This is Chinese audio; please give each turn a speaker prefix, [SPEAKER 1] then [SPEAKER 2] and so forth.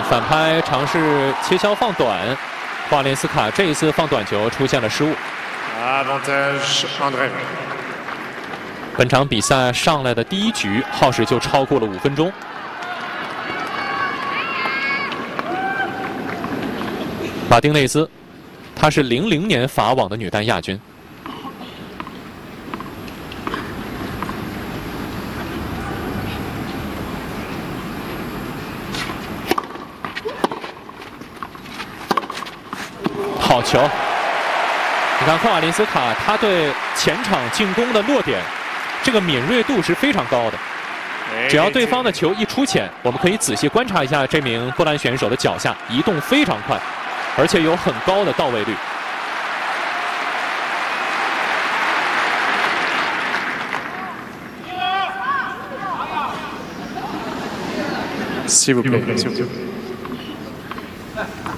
[SPEAKER 1] 反拍尝试切削放短，华连斯卡这一次放短球出现了失误。
[SPEAKER 2] Avantage André。
[SPEAKER 1] 本场比赛上来的第一局耗时就超过了5分钟。马丁内斯，她是00年法网的女单亚军。好球！你看库瓦林斯卡，他对前场进攻的落点，这个敏锐度是非常高的。只要对方的球一出浅，我们可以仔细观察一下这名波兰选手的脚下移动非常快，而且有很高的到位率。
[SPEAKER 2] S'il vous plaît.